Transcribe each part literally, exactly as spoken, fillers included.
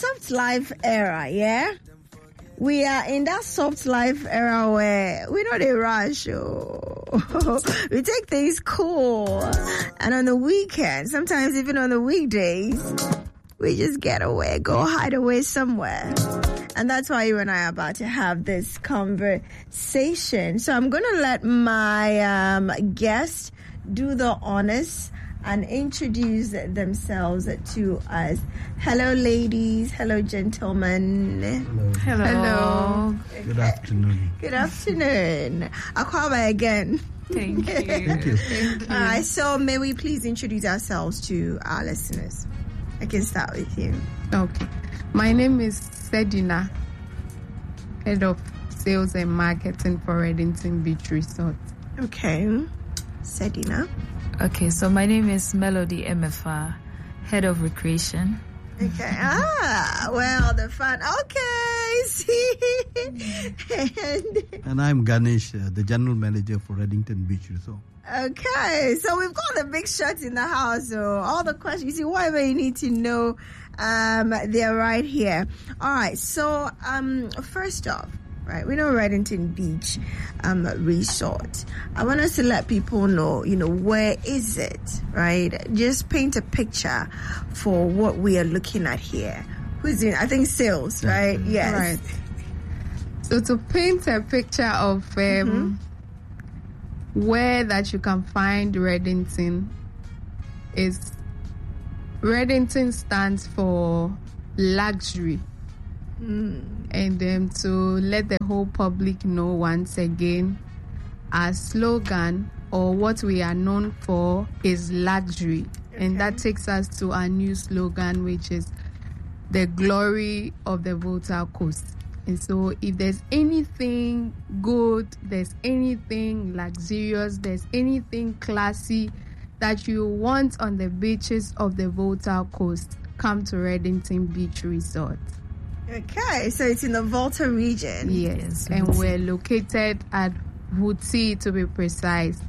soft life era, yeah? We are in that soft life era where we don't a rush. Oh. We take things cool. And on the weekend, sometimes even on the weekdays, we just get away, go hide away somewhere. And that's why you and I are about to have this conversation. So I'm going to let my um, guest do the honors and introduce themselves to us. Hello, ladies. Hello, gentlemen. Hello. Hello. Hello. Good afternoon. Good afternoon. Akwaba again. Thank you. Thank you. Thank you. All right, so may we please introduce ourselves to our listeners? I can start with you. Okay. My name is Sedina, Head of Sales and Marketing for Reddington Beach Resort. Okay. Sedina. Okay, so my name is Melody M F R, Head of Recreation. Okay. Ah, well, the fun. Okay, see. and, And I'm Ganesh, uh, the General Manager for Reddington Beach Resort. Okay, so we've got the big shots in the house. So all the questions, you see, whatever you need to know, um, they're right here. All right, so um, first off, right, we know Reddington Beach um, Resort. I want us to let people know, you know, where is it, right? Just paint a picture for what we are looking at here. Who's in? I think sales, right? Mm-hmm. Yes. Right. So to paint a picture of um, Mm-hmm. where that you can find Reddington is Reddington stands for luxury. Mm. And um, to let the whole public know once again, our slogan or what we are known for is luxury. Okay. And that takes us to our new slogan, which is the glory of the Volta Coast. And so if there's anything good, there's anything luxurious, there's anything classy that you want on the beaches of the Volta Coast, come to Reddington Beach Resort. Okay, so it's in the Volta region. Yes, Yes, and Vuti. we're located at Vuti to be precise.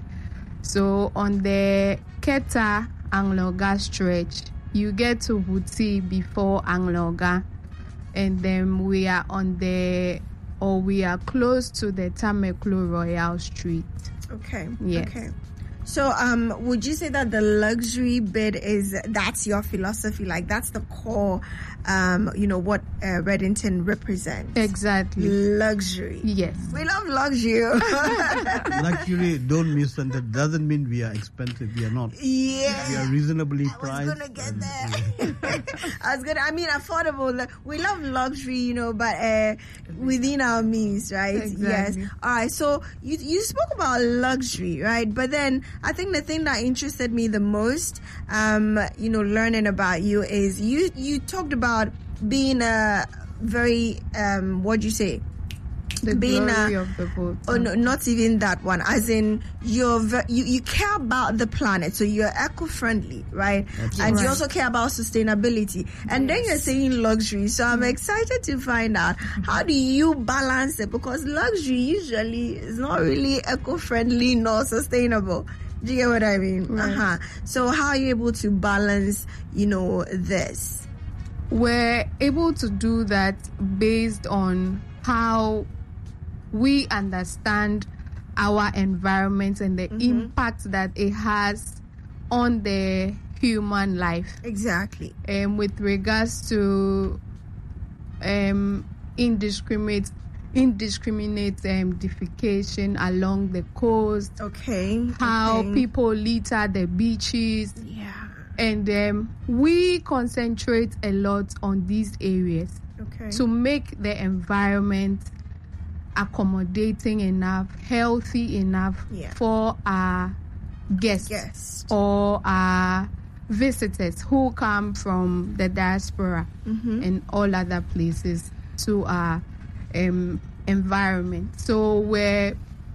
So on the Keta Angloga stretch, you get to Vuti before Angloga, and then we are on the, or we are close to the Tameklo Royal Street. Okay. Yes. Okay. So, um, would you say that the luxury bit is that's your philosophy? Like that's the core, um, you know, what uh, Reddington represents. Exactly. Luxury. Yes. We love luxury. Luxury, don't misunderstand, doesn't mean we are expensive. We are not. Yeah. We are reasonably I was priced. gonna get and- there. I was gonna. I mean, affordable. Like, we love luxury, you know, but uh, within our means, right? Exactly. Yes. All right. So you you spoke about luxury, right? But then I think the thing that interested me the most, um, you know, learning about you is you you talked about being a very um, what'd you say? The Being glory a- of the boat. Oh no, not even that one. As in, you're ve- you you care about the planet, so you're eco-friendly, right? That's and you right. also care about sustainability. And then you're saying luxury. So I'm excited to find out how do you balance it, because luxury usually is not really eco-friendly nor sustainable. Do you get what I mean? Right. Uh-huh. So how are you able to balance, you know, this? We're able to do that based on how we understand our environment and the Mm-hmm. impact that it has on the human life. Exactly. Um, with regards to um, indiscriminate indiscriminate um, defecation along the coast, Okay. how okay. people litter the beaches, Yeah. and um, we concentrate a lot on these areas Okay. to make the environment accommodating enough, healthy enough Yeah. for our guests Guest. or our visitors who come from the diaspora Mm-hmm. and all other places to our um, environment. So we're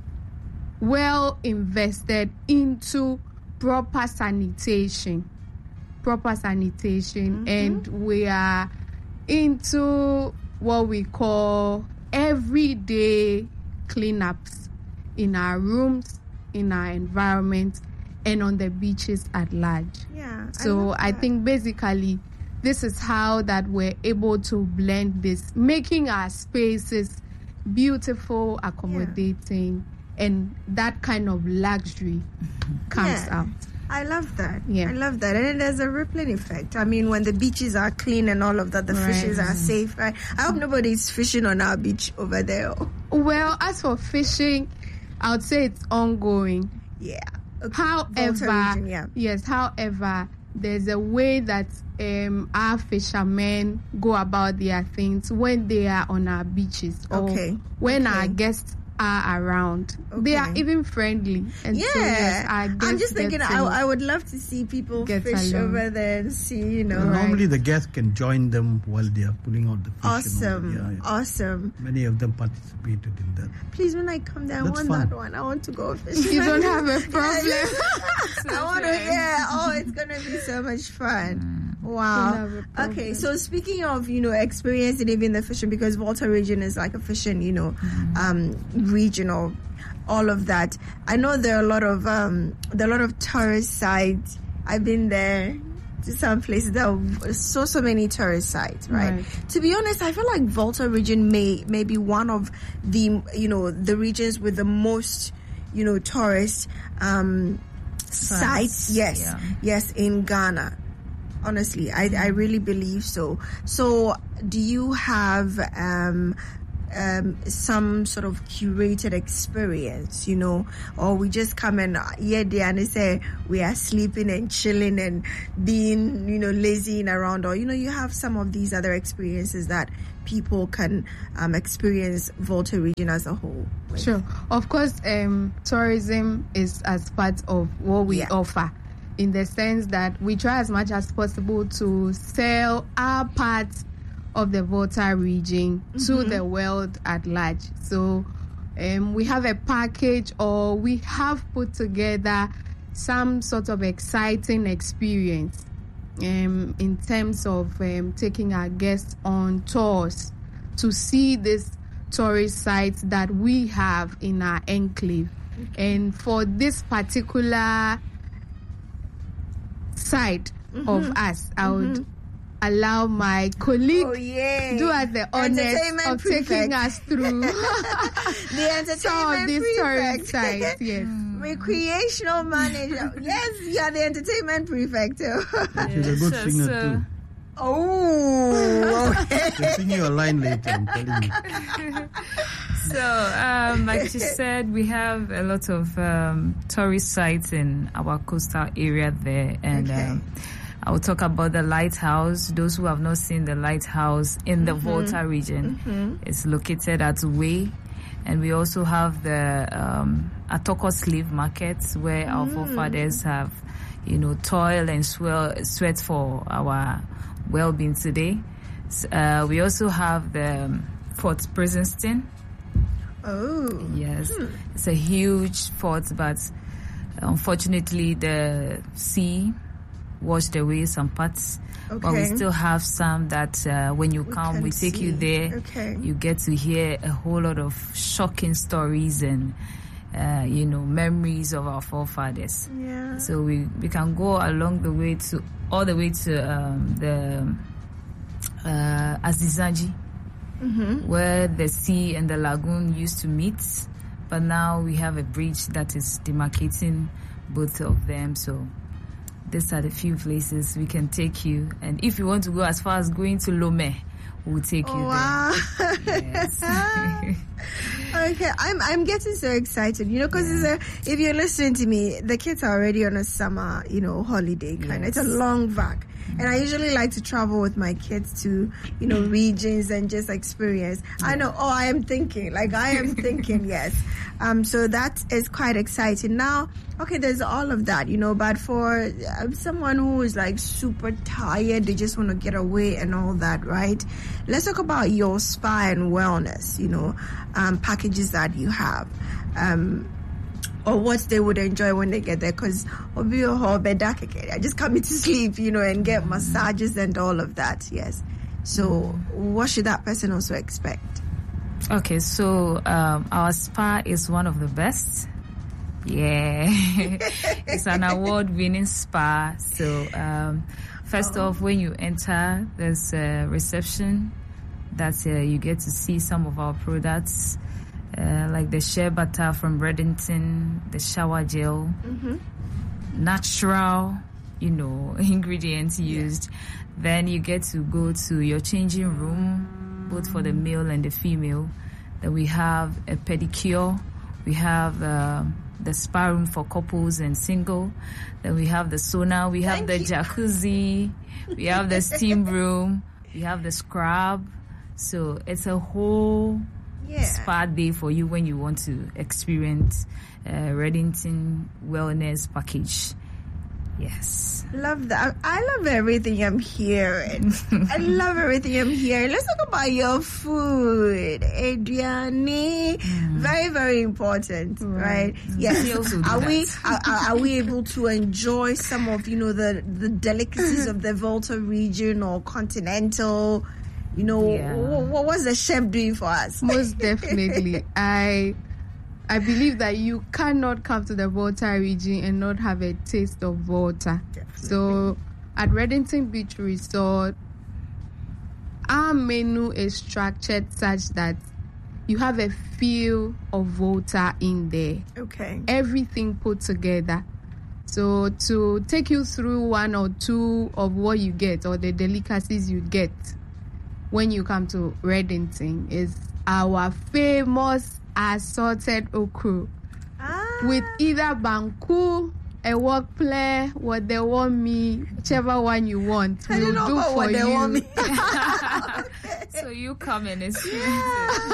well invested into proper sanitation, proper sanitation, Mhm. and we are into what we call everyday cleanups in our rooms, in our environment, and on the beaches at large. Yeah. So love I that. think basically this is how that we're able to blend this, making our spaces beautiful, accommodating, yeah. and that kind of luxury comes yeah. out. I love that. Yeah. I love that. And there's a rippling effect. I mean, when the beaches are clean and all of that, the right. fishes are safe, right? I hope nobody's fishing on our beach over there. Well, as for fishing, I would say it's ongoing. Yeah. Okay. However, region, yeah. yes, however, there's a way that um, our fishermen go about their things when they are on our beaches or okay. when okay. our guests are around. Okay. They are even friendly. And yeah. so, yes, our guests I'm just thinking, I, I would love to see people fish along. over there and see, you know. Well, right. Normally the guests can join them while they are pulling out the fish. Awesome. Yeah, yeah. Awesome. Many of them participated in that. Please, when I come there, I That's want fun. that one. I want to go fishing. You don't have a problem. I want to, yeah. Oh, it's going to be so much fun. Wow. Okay, so speaking of, you know, experiencing even the fishing, because Volta region is like a fishing, you know, mm-hmm. um, region or all of that. I know there are a lot of um, there are a lot of tourist sites. I've been there to some places. There are so so many tourist sites, right? right? To be honest, I feel like Volta region may may be one of the you know the regions with the most you know tourist um, sites. Yes, yeah. yes, in Ghana. Honestly, I I really believe so. So, do you have um, um, some sort of curated experience, you know, or we just come and yeah, they and they say we are sleeping and chilling and being, you know, lazying around, or you know, you have some of these other experiences that people can um, experience Volta region as a whole. Sure, of course, um, tourism is as part of what we yeah. offer. In the sense that we try as much as possible to sell our part of the Volta region mm-hmm. to the world at large. So um, we have a package, or we have put together some sort of exciting experience um, in terms of um, taking our guests on tours to see these tourist sites that we have in our enclave. Okay. And for this particular side mm-hmm. of us, I would mm-hmm. allow my colleague oh, yeah. do us the honors of prefect. taking us through the entertainment some of these tourist sites. Yes. Recreational manager. Yes, you are the entertainment prefect. She's a good so, singer so. too. Oh, okay. She'll sing you a line later, I'm telling you. So, um, like she said, we have a lot of um, tourist sites in our coastal area there, and okay. um, I will talk about the lighthouse. Those who have not seen the lighthouse in the mm-hmm. Volta region, mm-hmm. it's located at Way, and we also have the um, Atoko slave markets where mm. our forefathers have, you know, toil and swell, sweat for our well-being today. Uh, we also have the um, Fort Princeton. Oh. Yes. Hmm. It's a huge fort, but unfortunately the sea washed away some parts. Okay. But we still have some that uh, when you we come, we take see. you there. Okay. You get to hear a whole lot of shocking stories and, uh, you know, memories of our forefathers. Yeah. So we, we can go along the way to, all the way to um, the uh, Azizanji. Mm-hmm. Where the sea and the lagoon used to meet, but now we have a bridge that is demarcating both of them. So these are the few places we can take you, and if you want to go as far as going to Lomé, we'll take oh, you wow. there. Yes. Okay, I'm I'm getting so excited, you know, because yeah. if you're listening to me, the kids are already on a summer, you know, holiday kind. Yes. It's a long vac. And I usually like to travel with my kids to, you know, regions and just experience. Yeah. I know, oh, I am thinking, like I am thinking, yes. Um, so that is quite exciting. Now, okay, there's all of that, you know, but for uh, someone who is like super tired, they just want to get away and all that, right? Let's talk about your spa and wellness, you know, um, packages that you have. Um, or what they would enjoy when they get there, because I just come in to sleep, you know, and get massages and all of that. Yes. So what should that person also expect? Okay, so um, our spa is one of the best. Yeah. It's an award-winning spa. So um, First Oh. off, when you enter, there's a reception that uh, you get to see some of our products, uh, like the shea butter from Reddington, the shower gel, Mm-hmm. natural, you know, ingredients used. Then you get to go to your changing room, both for the male and the female. Then we have a pedicure. We have uh, the spa room for couples and single. Then we have the sauna. We have Thank the you. jacuzzi. We have the steam room. We have the scrub. So it's a whole Yeah. spa day for you when you want to experience uh, Reddington Wellness Package. Yes. Love that. I love everything I'm hearing. I love everything I'm hearing. Let's talk about your food, Adriani. Very, very important, right? Yes. We also do Are we that. are, are are we able to enjoy some of you know the the delicacies of the Volta region or continental? You know, Yeah. what, what's the chef doing for us? Most definitely. I I believe that you cannot come to the Volta region and not have a taste of Volta. Definitely. So at Reddington Beach Resort, our menu is structured such that you have a feel of Volta in there. Okay. Everything put together. So to take you through one or two of what you get or the delicacies you get when you come to Reddington is our famous assorted okra Ah. with either banku, a work play, what they want me, whichever one you want, I don't we'll know do about for what they you. want me. So you come and experience it.